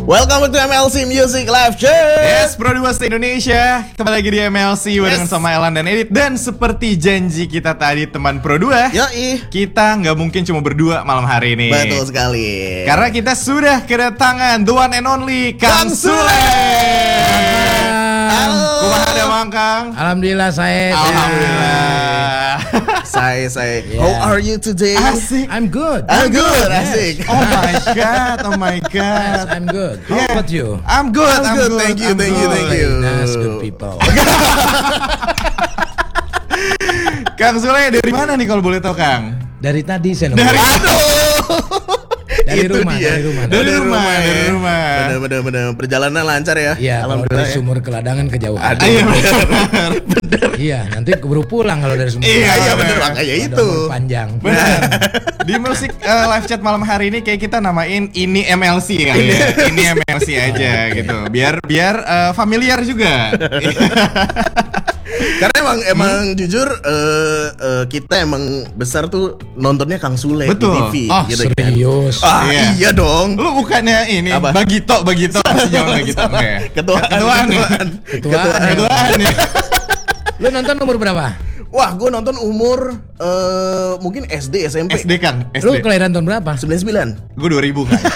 Welcome to MLC Music Live Show. Yes, Produce Indonesia. Kembali lagi di MLC barengan sama Elan dan Edit. Dan seperti janji kita tadi teman Pro2, Yoi, kita nggak mungkin cuma berdua malam hari ini. betul sekali. Karena kita sudah kedatangan the one and only Kang Sule. Halo. Kumaha ada Mang Kang? Alhamdulillah saya. Alhamdulillah. Saya. Yeah. How are you today? Asik. I'm good. I'm good. Asik. Oh my god, oh my Yes, god. I'm good. How Yeah. about you? I'm good. I'm good. Thank you. Nice, good people. Kang Sule dari mana nih kalau boleh tahu Kang? Dari tadi saya nunggu. Dari Dari Itu rumah, dia. dari rumah. ya. Dari rumah. Bener. Perjalanan lancar ya. Iya, kalau Alhamdulillah dari ya. sumur ke ladangan kejauhan. Aduh. Iya benar. Iya, nanti keburu pulang kalau dari sumur. Iya, Iya bener. bener makanya Ada itu. umur panjang. Benar. Di musik live chat malam hari ini kayak kita namain ini MLC kali ya. Ini MLC aja gitu. Biar familiar juga. Karena emang jujur kita emang besar tuh nontonnya Kang Sule Betul. di TV Oh, gitu serius. kan. Iya dong. Lu bukannya ini Apa? Bagito masih jauh Bagito. Ketuaan. Ketuaan ya. Lu nonton umur berapa? Wah, gue nonton umur mungkin SD, SMP. SD Kang, Lu SD. kelahiran tahun berapa? 99. Gue 2000 Kang.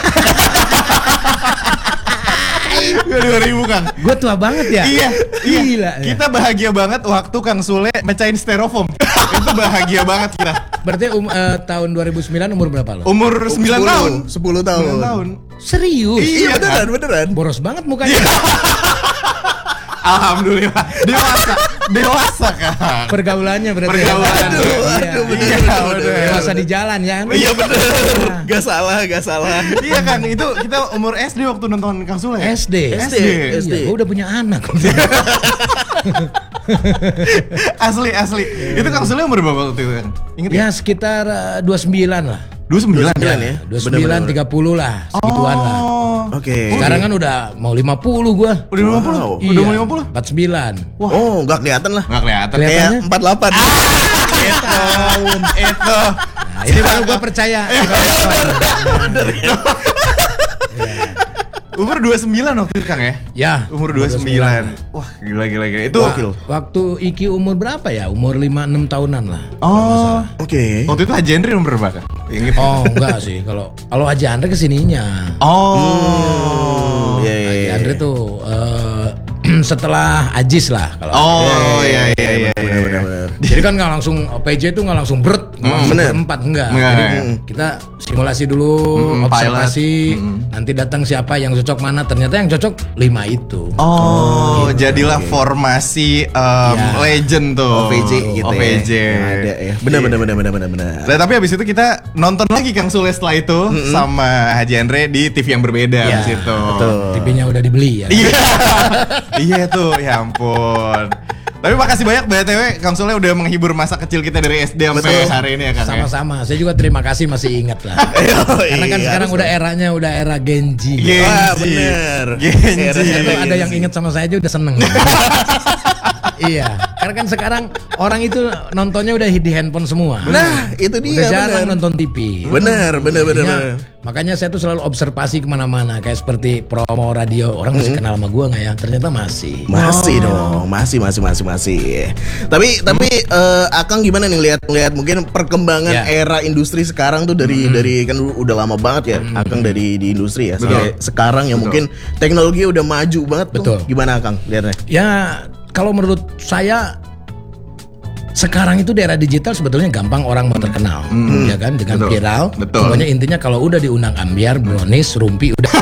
Gue 2000 Kang. Gue tua banget ya. Iya. Gila. Ya. Kita bahagia banget waktu Kang Sule mecahin styrofoam. Itu bahagia banget kita. Berarti tahun 2009 umur berapa lo? Umur 9 tahun. 10 tahun. 9 tahun. Serius? Iya, Iya beneran. Boros banget mukanya. Alhamdulillah. Dewasa Kang. Pergaulannya berarti. Pergaulan. Aduh, bener. Dewasa di jalan ya. Iya bener. Gak salah. Iya Kang, itu kita umur SD waktu nonton Kang Sule. SD. SD. Iya, gue udah punya anak. Asli. Itu Kang Sule umur berapa waktu itu Kang? Ingat Ya sekitar 29 lah. 29 ya? 29 30 lah, segituan lah. Oke. Sekarang kan udah mau 50 gua. Udah 50? Wow. Udah mau 50? 49. Oh, gak kelihatan lah. Nggak kelihatan. Kelihatan. Kayak 48. Itu. Nah, ini baru gua percaya. Umur 29 waktu itu Kang ya? Ya. Umur 29. Wah, gila. Itu Waktu Iki umur berapa ya? Umur 5-6 tahunan lah. Oh. Oke. Waktu itu Haji Henry umur berapa Kang? Ingat? Oh, enggak sih. Kalau Haji Andre kesininya. Oh. Iya. Haji Andre tuh setelah Ajis lah kalau. Oh, iya. Bener. Jadi kan nggak langsung PJ itu nggak langsung Bener. berempat enggak. Enggak. Jadi kita simulasi dulu, observasi, nanti datang siapa yang cocok mana. Ternyata yang cocok 5 itu. Oh, jadilah formasi legend tuh. OVJ gitu OVJ. ya. Yang ada ya. Bener. Nah, tapi habis itu kita nonton lagi Kang Sule setelah itu sama Haji Andre di TV yang berbeda Iya, habis itu. betul. TV-nya udah dibeli ya. Iya. Iya tuh, ya ampun. Tapi makasih banyak BTW Kang Sule udah menghibur masa kecil kita dari SD sampai hari ini ya Kang. Ya? Sama-sama. Saya juga terima kasih masih ingat lah. Karena kan sekarang udah eranya udah era Genji. Genji. Wah, bener. Genji. Itu ada yang ingat sama saya aja udah seneng. Iya, karena kan sekarang orang itu nontonnya udah di handphone semua. Nah, itu dia. Udah jarang bener. nonton TV. Bener. Makanya saya tuh selalu observasi kemana-mana, kayak seperti promo radio. Orang masih kenal sama gua nggak ya? Ternyata masih. Masih dong, masih. Tapi Akang gimana nih lihat mungkin perkembangan Ya. era industri sekarang tuh dari kan udah lama banget ya Akang dari di industri ya. Sampai sekarang ya mungkin teknologi udah maju banget tuh. Betul. Gimana Akang lihatnya? Ya, kalau menurut saya sekarang itu di era digital sebetulnya gampang orang mau terkenal, ya kan, dengan Betul. viral. Betul. Pokoknya intinya kalau udah diundang ambiar, brownies, rumpi udah.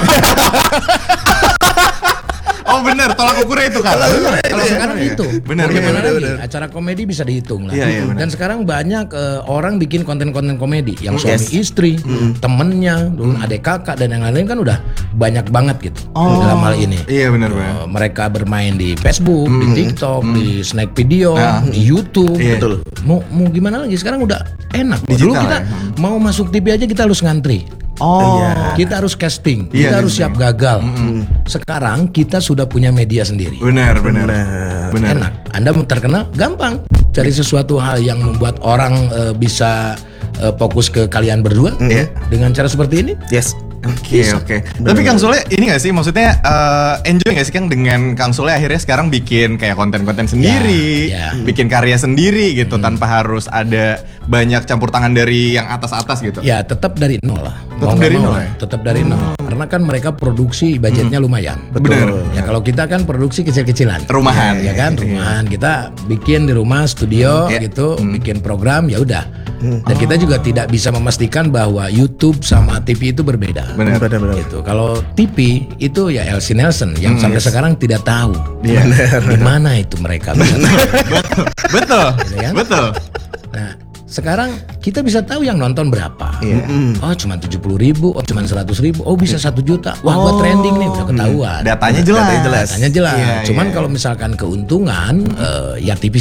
Oh bener, tolak ukurnya itu Kang. Kalau sekarang itu, Bener, mau gimana bener, lagi? Acara komedi bisa dihitung lah. Iya, bener. Dan sekarang banyak orang bikin konten-konten komedi yang suami Yes. istri, temennya, dulu adik kakak dan yang lain-lain kan udah banyak banget gitu dalam hal ini. Iya bener Bang. Mereka bermain di Facebook, di TikTok, di Snack Video, di YouTube. Iya. Betul. Mau gimana lagi? Sekarang udah enak. Digital Dulu kita ya. mau masuk TV aja kita harus ngantri. Oh. Kita harus casting, Iya, kita harus casting. siap gagal. Sekarang kita sudah punya media sendiri. Benar. Enak. Anda mau terkenal gampang. Cari sesuatu hal yang membuat orang bisa fokus ke kalian berdua dengan cara seperti ini. Yes. Oke. Tapi Kang Sule ini gak sih, maksudnya enjoy gak sih Kang dengan Kang Sule akhirnya sekarang bikin kayak konten-konten sendiri, bikin karya sendiri gitu tanpa harus ada banyak campur tangan dari yang atas-atas gitu? Ya tetap dari nol lah. Tetap dari nol ya? Tetap dari nol. Karena kan mereka produksi budgetnya lumayan. Betul. Ya kalau kita kan produksi kecil-kecilan. Rumahan. Ya kan, rumahan. Kita bikin di rumah studio gitu, bikin program ya udah. Dan kita juga tidak bisa memastikan bahwa YouTube sama TV itu berbeda. Benar. Gitu. Kalau TV itu ya Elsie Nelson yang sampai sekarang tidak tahu di mana itu mereka. Betul. Gitu kan? Betul. Nah, sekarang kita bisa tahu yang nonton berapa. Oh, cuma 70.000, oh cuma 100.000, oh bisa 1 juta. Wah, gua trending nih, udah ketahuan. Datanya jelas. Datanya jelas. Iya, Cuman iya. kalau misalkan keuntungan, ya tipis